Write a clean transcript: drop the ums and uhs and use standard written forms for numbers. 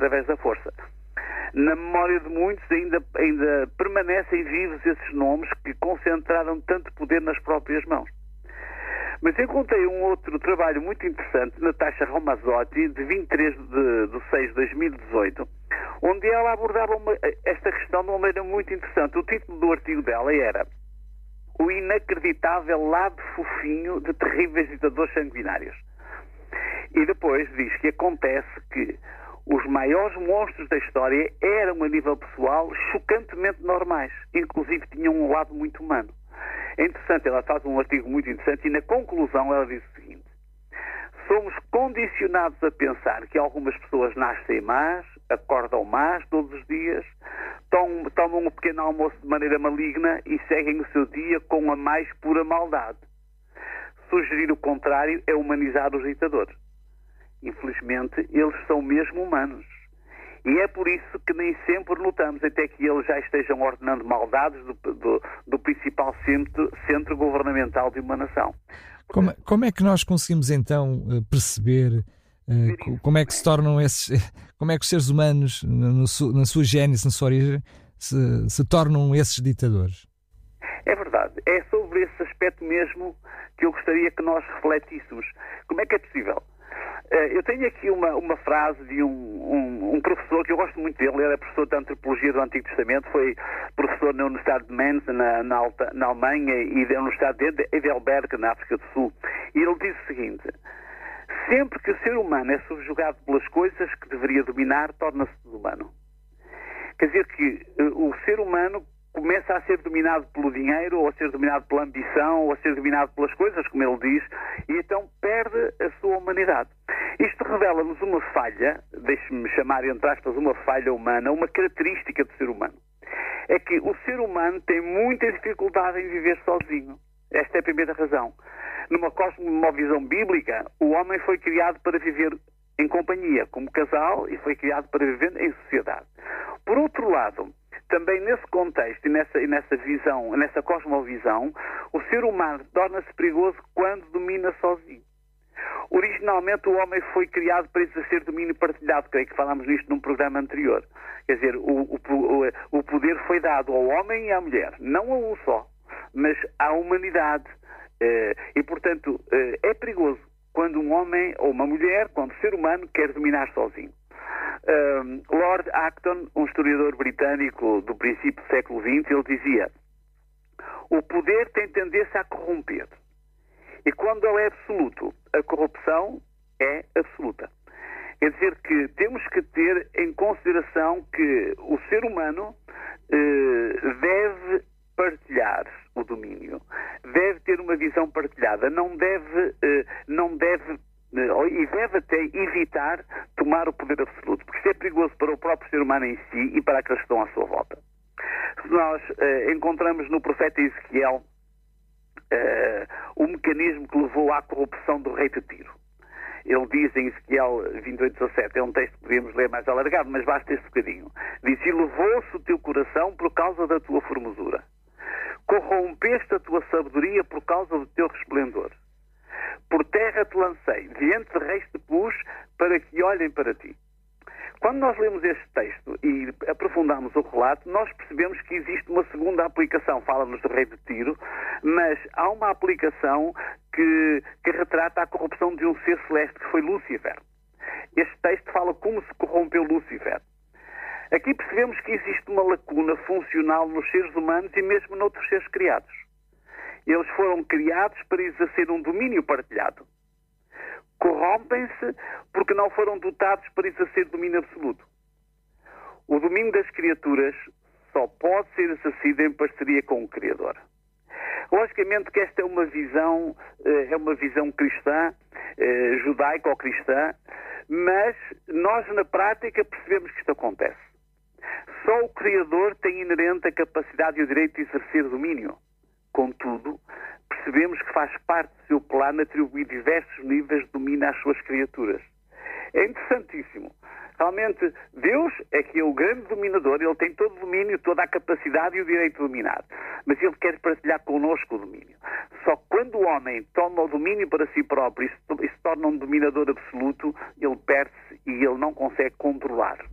através da força. Na memória de muitos ainda permanecem vivos esses nomes que concentraram tanto poder nas próprias mãos. Mas encontrei um outro trabalho muito interessante, Natasha Ramazzotti, de 23 de 6 de 2018, onde ela abordava esta questão de uma maneira muito interessante. O título do artigo dela era O Inacreditável Lado Fofinho de Terríveis Ditadores Sanguinários. E depois diz que acontece que os maiores monstros da história eram, a nível pessoal, chocantemente normais. Inclusive tinham um lado muito humano. É interessante, ela faz um artigo muito interessante e na conclusão ela diz o seguinte: somos condicionados a pensar que algumas pessoas nascem más, acordam más todos os dias, tomam um pequeno almoço de maneira maligna e seguem o seu dia com a mais pura maldade. Sugerir o contrário é humanizar os ditadores. Infelizmente, eles são mesmo humanos. E é por isso que nem sempre notamos, até que eles já estejam ordenando maldades do principal centro governamental de uma nação. Como é que nós conseguimos então perceber como é que se tornam como é que os seres humanos, na sua gênese, na sua origem, se tornam esses ditadores? É verdade. É sobre esse aspecto mesmo que eu gostaria que nós refletíssemos. Como é que é possível? Eu tenho aqui uma frase de um professor que eu gosto muito dele. Ele era professor de Antropologia do Antigo Testamento, foi professor na Universidade de Mainz, na Alemanha, e na Universidade de Heidelberg, na África do Sul. E ele diz o seguinte: sempre que o ser humano é subjugado pelas coisas que deveria dominar, torna-se desumano. Quer dizer que o ser humano começa a ser dominado pelo dinheiro, ou a ser dominado pela ambição, ou a ser dominado pelas coisas, como ele diz, e então perde a sua humanidade. Isto revela-nos uma falha, deixe-me chamar entre aspas uma falha humana, uma característica do ser humano. É que o ser humano tem muita dificuldade em viver sozinho. Esta é a primeira razão. Numa cosmovisão bíblica, o homem foi criado para viver em companhia, como casal, e foi criado para viver em sociedade. Por outro lado, também nesse contexto e nessa visão, nessa cosmovisão, o ser humano torna-se perigoso quando domina sozinho. Originalmente o homem foi criado para exercer domínio partilhado, creio que falámos nisto num programa anterior. Quer dizer, o poder foi dado ao homem e à mulher, não a um só, mas à humanidade. E, portanto, é perigoso quando um homem ou uma mulher, quando o ser humano quer dominar sozinho. Lord Acton, um historiador britânico do princípio do século XX, ele dizia: o poder tem tendência a corromper. E quando ele é absoluto, a corrupção é absoluta. Quer dizer que temos que ter em consideração que o ser humano deve partilhar o domínio, deve ter uma visão partilhada, não deve e deve até evitar tomar o poder absoluto, porque isso é perigoso para o próprio ser humano em si e para aqueles que estão à sua volta. Se nós encontramos no profeta Ezequiel o mecanismo que levou à corrupção do rei de Tiro. Ele diz em Ezequiel 28:17, é um texto que podemos ler mais alargado, mas basta este bocadinho. Diz: e levou-se o teu coração por causa da tua formosura. Corrompeste a tua sabedoria por causa do teu resplendor. Por terra te lancei, diante de reis te pus, para que olhem para ti. Quando nós lemos este texto e aprofundamos o relato, nós percebemos que existe uma segunda aplicação. Fala-nos do rei de Tiro, mas há uma aplicação que retrata a corrupção de um ser celeste, que foi Lúcifer. Este texto fala como se corrompeu Lúcifer. Aqui percebemos que existe uma lacuna funcional nos seres humanos e mesmo noutros seres criados. Eles foram criados para exercer um domínio partilhado. Corrompem-se porque não foram dotados para exercer domínio absoluto. O domínio das criaturas só pode ser exercido em parceria com o Criador. Logicamente que esta é uma visão cristã, judaico-cristã, mas nós na prática percebemos que isto acontece. Só o Criador tem inerente a capacidade e o direito de exercer domínio. Contudo, percebemos que faz parte do seu plano atribuir diversos níveis de domínio às suas criaturas. É interessantíssimo. Realmente, Deus é que é o grande dominador, Ele tem todo o domínio, toda a capacidade e o direito de dominar. Mas Ele quer partilhar connosco o domínio. Só quando o homem toma o domínio para si próprio e se torna um dominador absoluto, ele perde-se e ele não consegue controlar.